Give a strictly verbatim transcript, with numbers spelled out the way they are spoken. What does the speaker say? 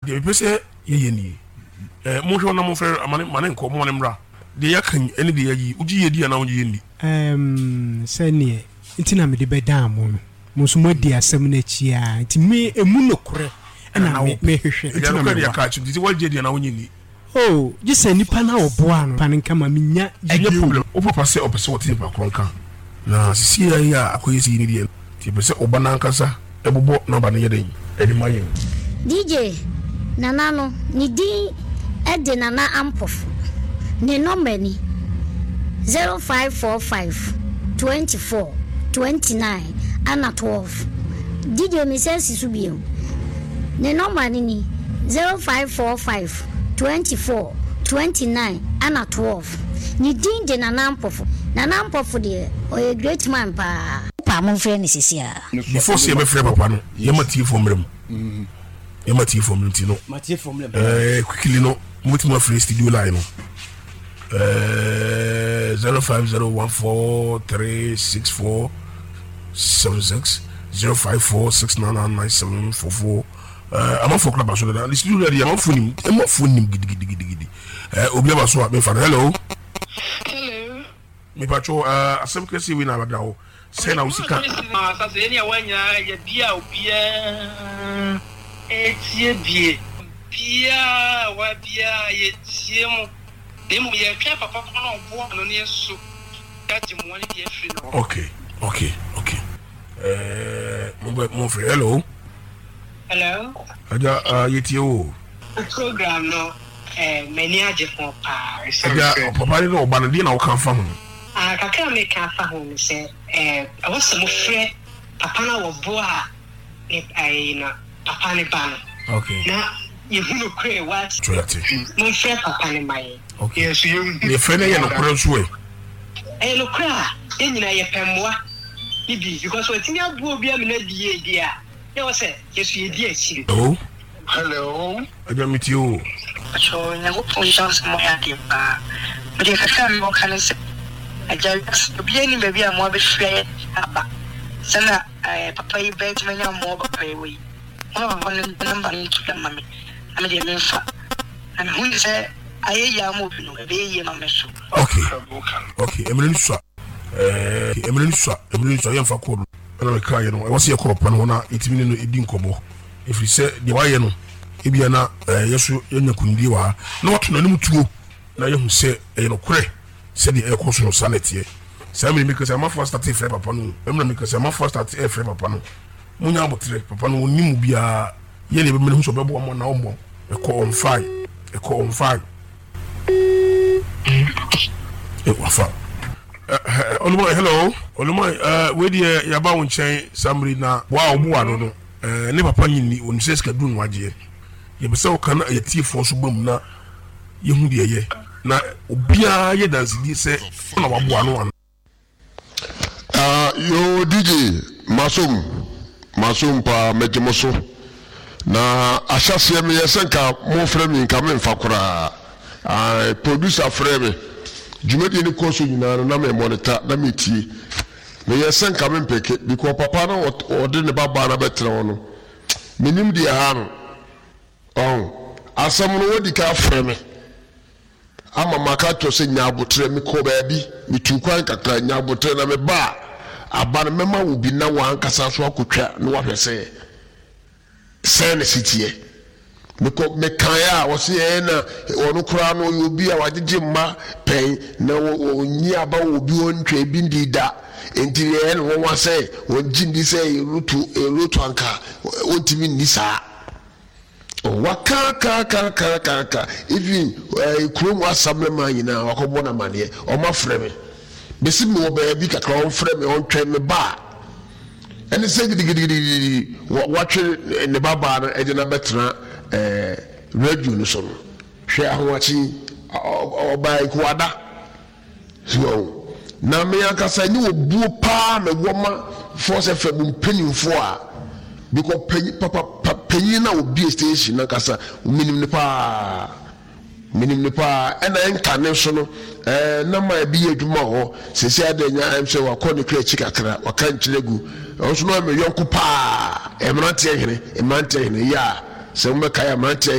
de be se ye ye ni eh mo hwe na mo fre amane mane nko mo ne mra de yakan ene de yayi uji ye di na uji ye ni em se ne ntina me de be dan mo mo so mo di asem na chia nti me emu no kore na me me hwehwe ntina me ya ka chi nti waje di na unyi ni oh jise nipa na oboa no pan nka ma minya enye problem o papa se o pese woti ba kronka na sisi ya ya akoyi si ni de ti pese oba na nkasa ebobo na ba ne yeden edi mayen D J nana no ni din ede nana ampof ne number ni zero five four five twenty-four twenty-nine ana twelve D J mi se sisu bio ne number ni ni zero five four five twenty-four twenty-nine ana twelve ni din de nana ampof nana ampof de o a great man pa pa mon frère ni sisia before se be frère papa no ye mati fomrem mhm ye mati fomrem ti no mati fomrem eh quickly no mutima free studio line no eh zero five zero one four three six four seven six zero five four six nine nine seven four four eh am for club so that the studio there am for nim am for nim gidi gidi gidi gidi eh obi aba so me fa hello hello me pacho uh asem kesi we na badawo say na usika asa se ni awanya ya bia obia etie bie bia wa bia ye tie mu demu ye twa papa no bo no ne so kati mu wani ye free no okay okay okay eh mo mo free hello hello aja uh yetie o program no eh many aje for pa aja papa ni no ba na di na wo kan fa ho ah kakra me kan fa ho se eh awose mo free papa na wo bo a ni ai na papa ni ba no okay na ye hunu kre what troyate mo free papa ni mai okay yes you ye free na ye no kre so e eh no kra ye nyina ye pemmoa bibi because what ni abu obi am na die die a ye wo se yesu ye die chi hello hello aja miti o so nyango ponchance mo ya timpa but kakra me kan se aja obi ani baby a mo be free aba sana eh papa yi bet me nya mo ba pe wi o ba ne number ni tu mama ame de me fa and who say aye ya mo bi no be ye ma me so okay okay emre so eh emre so emre so ye fa ko na me ka ye no e wose ye ko pa no na itimi no edi nkobo if you say de wa ye no e bia na yeso ye nyakundi wa na wato na nim tuo na ye hu se e no kure se de e ko so no sanete se me me ka se ma first start free papa no emre me ka se ma first start e free papa no munya abotre papa no nim bia ye le be me hu so be bo mo na ombo e ko on fire e ko on fire e wa fa Olumai hello Olumai uh we dey yaba won chen samri na wa obu wa no no eh ne papa nyini on se ska dun waje ye be se o kana ye tie fo so bam na ye hu de ye na obia ye dance di se na wa bo ano ah yo D J Masum Masum pa mejimoso na ashase me yesenka mo frɛ me nka me mfa kora ah producer frɛ me jumedi ni koso nyina na me monitor na me tie me yesenka me mpeke because papa na ode ne baba na betre wono menim dia ha no oh asam no wodi ka frɛ me ama maka to se nyabotre me ko ba bi me tukwan kakra nyabotre na me ba aba me ma wo bi na wan kasa so akotwa no wa hwese sene sitie me ko me kaya wo se e na onu kura no yo bi a wagege ma pen na wo nyi aba wo bi ontwa bi ndida enti e no wo se wo jindi se rutu e rutu anka ontimi nisa o waka ka ka ka ka ka even krum asamle man nyina wakobo na mane o ma freme besi me wo ba bi kakra on freme on twa me ba ene se gidi gidi gidi watwe ne baba na ejina betra eh radio no so no hwe ahowachi oba ikuada so na me akasa ni obuo pa me woma force fe bu mpanimfo a because papa panyin na obi station na kasa minim ne pa minim ne pa ena enka ne so no eh na ma bi adwuma ho sesi adanya am se wa kɔ ne kra chikakra wa kan chilegu onso no me yonko pa emrante hene emrante hene ya se mo ka ya emrante